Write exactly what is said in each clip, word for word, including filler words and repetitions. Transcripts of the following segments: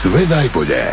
Sve najbolje.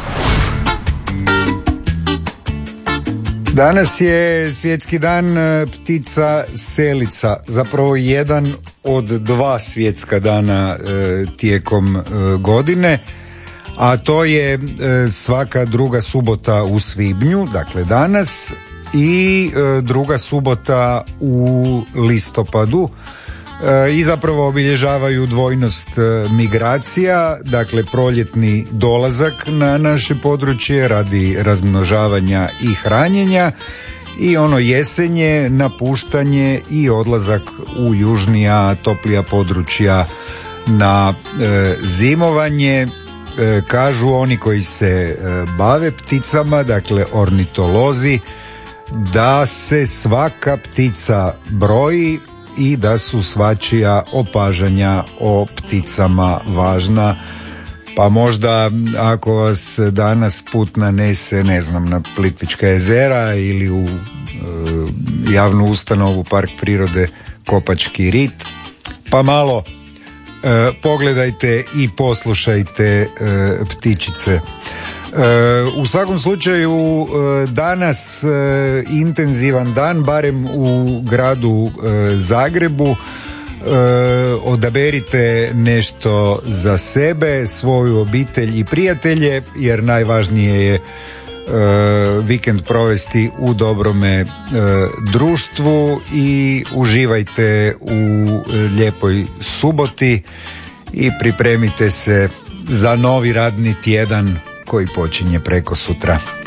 Danas je svjetski dan ptica selica, zapravo jedan od dva svjetska dana e, tijekom e, godine, a to je e, svaka druga subota u svibnju, dakle danas, i e, druga subota u listopadu. I zapravo obilježavaju dvojnost migracija, dakle proljetni dolazak na naše područje radi razmnožavanja i hranjenja, i ono jesenje, napuštanje i odlazak u južnija, toplija područja na e, zimovanje. E, kažu oni koji se e, bave pticama, dakle ornitolozi, da se svaka ptica broji i da su svačija opažanja o pticama važna. Pa možda ako vas danas put nanese, ne znam, na Plitvička jezera ili u e, javnu ustanovu Park prirode Kopački rit, pa malo e, pogledajte i poslušajte e, ptičice. U svakom slučaju danas intenzivan dan, barem u gradu Zagrebu. Odaberite nešto za sebe, svoju obitelj i prijatelje, jer najvažnije je vikend provesti u dobrome društvu, i uživajte u lijepoj suboti i pripremite se za novi radni tjedan koji počinje preko sutra.